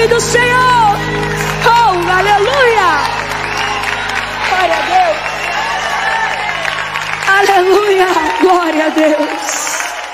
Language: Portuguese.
nome do Senhor. Oh, aleluia. Glória a Deus. Aleluia. Glória a Deus.